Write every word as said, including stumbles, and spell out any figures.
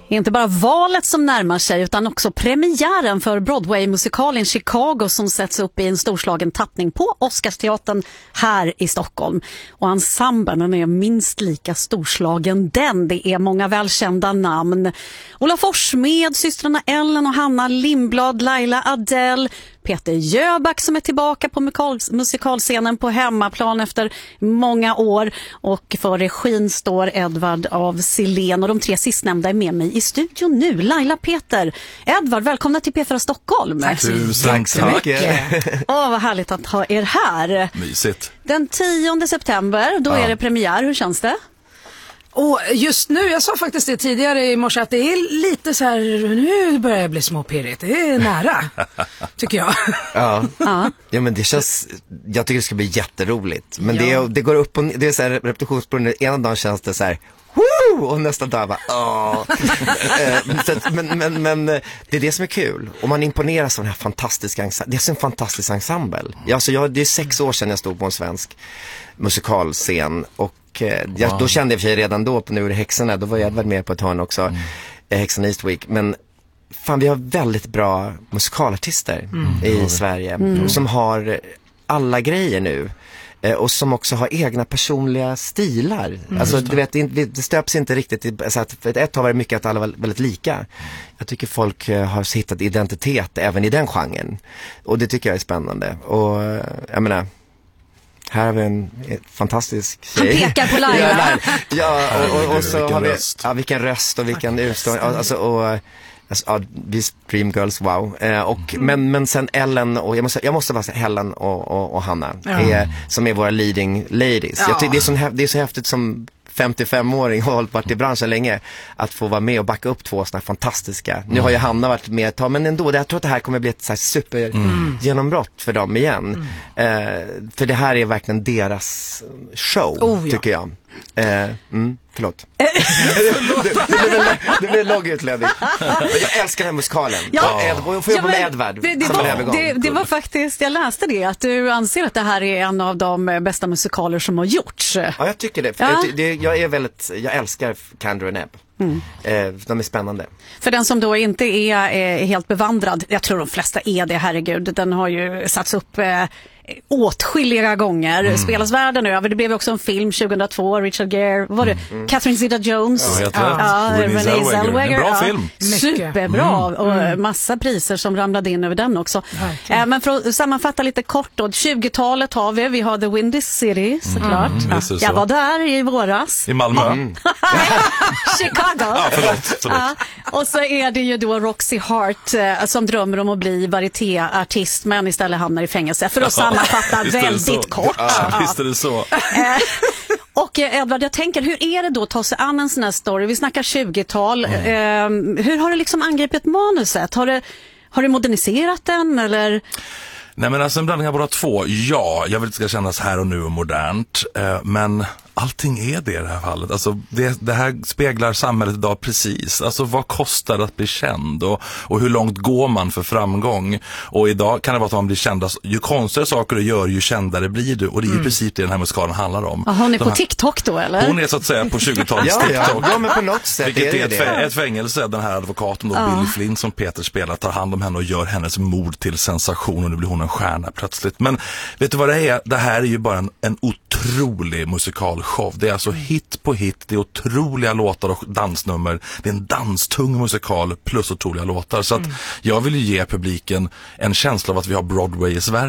Inte bara valet som närmar sig utan också premiären för Broadway-musikalen Chicago som sätts upp i en storslagen tappning på Oscarsteatern här i Stockholm. Och ensemblen är minst lika storslagen den. Det är många välkända namn. Ola Forssmed, systrarna Ellen och Hanna Lindblad, Laila Adele, Peter Jöback som är tillbaka på musikalscenen på hemmaplan efter många år, och för regin står Edvard av Silén, och de tre sistnämnda är med mig i studion nu. Laila, Peter, Edvard, välkomna till P fyra Stockholm. Tack, Tack så mycket. Åh, vad härligt att ha er här. Mysigt. Den tionde september, då ja. är det premiär. Hur känns det? Och just nu, jag sa faktiskt det tidigare i morse, att det är lite så här, nu börjar jag bli småpirrigt. Det är nära, tycker jag. Ja. ja, ja men det känns, jag tycker det ska bli jätteroligt. Men ja. det, det går upp och det är så här repetitionsbunden, ena dagen känns det så här, woo! Och nästa dag bara, åh. men, men, men det är det som är kul. Och man imponeras av den här fantastiska ensemble. Det är så en fantastisk ensemble. Alltså jag, det är sex år sedan jag stod på en svensk musikalscen, och jag, wow. då kände jag för sig redan då på Nu är det häxorna, då var jag väl med på ett hörn också, mm. Häxan East Week, men fan, vi har väldigt bra musikalartister mm. i mm. Sverige mm. som har alla grejer nu, och som också har egna personliga stilar. Mm. Alltså du vet, det stöps inte riktigt i, så att för ett har varit mycket att alla var väldigt lika. Jag tycker folk har hittat identitet även i den genren, och det tycker jag är spännande. Och jag menar, här har vi en fantastisk tjej. Han pekar på Laila. Ja, och, och, och så har vi, ja, vilken röst och vilken utstånd. Alltså, och, alltså, ja, vi Dreamgirls, wow. Eh, och, mm. men, men sen Ellen och, jag måste, jag måste bara säga Helen och, och, och Hanna, ja. är, som är våra leading ladies. Ja. Jag tycker det är, så, det är så häftigt som femtiofem-åring och har hållit i branschen länge, att få vara med och backa upp två sådana fantastiska. Mm. Nu har ju Hanna varit med ett tag, men ändå, jag tror att det här kommer bli ett så här super mm. genombrott för dem igen. Mm. Eh, för det här är verkligen deras show, oh, ja. tycker jag. Eh, mm, förlåt. Det blir en lång utledning. Jag älskar den här musikalen. Ja. Ed, får jag jobba med Edvard? Det, det, var, det, det var faktiskt, jag läste det, att du anser att det här är en av de bästa musikaler som har gjorts. Ja, jag tycker det. Ja. Jag, det, jag är väldigt, jag älskar Kander och Nebb. Mm. Eh, de är spännande. För den som då inte är, är helt bevandrad, jag tror de flesta är det, herregud, den har ju satts upp eh, åtskilliga gånger, mm. spelas världen över. Det blev också en film tjugohundratvå, Richard Gere, var det? Mm. Catherine Zeta-Jones, ja, ja, Renée Zellweger, en bra ja, film, superbra, mm. och massa priser som ramlade in över den också. Eh, men för att sammanfatta lite kort då, tjugotalet har vi, vi har The Windy City, såklart. Mm. Ja. Så. Jag var där i våras. I Malmö. Mm. Chicago. Ja, förlåt, förlåt. Ja, och så är det ju då Roxy Hart eh, som drömmer om att bli varietéartist, men istället hamnar i fängelse. För att sammanfatta väldigt kort. Ja, visst är det så. Och Edvard, jag tänker, hur är det då att ta sig an en sån här story? Vi snackar tjugotal. Mm. Eh, hur har du liksom angripit manuset? Har du, har du moderniserat den, eller... Nej, men alltså en blandning av båda två. Ja, jag vill inte ska kännas här och nu och modernt. Eh, men allting är det i det här fallet. Alltså det, det här speglar samhället idag precis. Alltså vad kostar det att bli känd? Och, och hur långt går man för framgång? Och idag kan det vara att man blir känd. Ju konstigare saker du gör, ju kändare blir du. Och det är ju mm. precis det den här musikalen handlar om. Aha, hon är De på här, TikTok då, eller? Hon är så att säga på tjugotalets ja, TikTok. Ja, men på något sätt vilket är, är ett, det. ett fängelse. Den här advokaten då, ja. Billy Flynn som Peter spelar, tar hand om henne och gör hennes mord till sensation. Och nu blir hon en stjärna plötsligt. Men vet du vad det är? Det här är ju bara en, en otrolig musikalshow. Det är alltså hit på hit, det är otroliga låtar och dansnummer. Det är en danstung musikal plus otroliga låtar. Så att jag vill ju ge publiken en känsla av att vi har Broadway i Sverige.